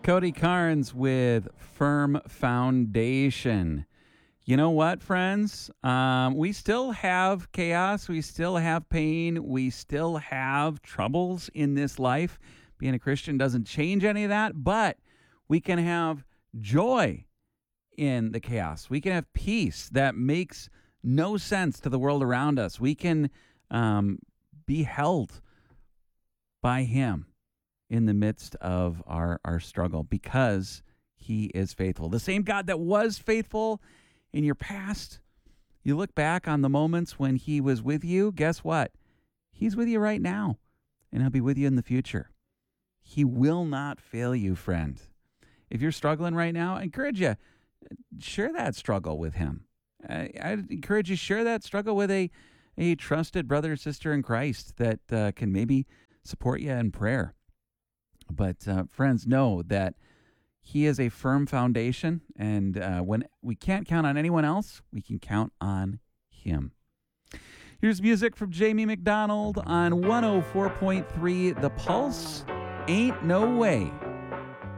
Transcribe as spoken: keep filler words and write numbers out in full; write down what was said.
Cody Carnes with Firm Foundation. You know what, friends? Um, we still have chaos. We still have pain. We still have troubles in this life. Being a Christian doesn't change any of that, but we can have joy in the chaos. We can have peace that makes no sense to the world around us. We can um, be held by Him in the midst of our, our struggle because He is faithful. The same God that was faithful in your past, you look back on the moments when He was with you, guess what? He's with you right now, and He'll be with you in the future. He will not fail you, friend. If you're struggling right now, I encourage you, share that struggle with Him. I, I'd encourage you, share that struggle with a, a trusted brother or sister in Christ that uh, can maybe support you in prayer. But uh, friends, know that He is a firm foundation, and uh, when we can't count on anyone else, we can count on Him. Here's music from Jamie McDonald on one oh four point three The Pulse. Ain't No Way.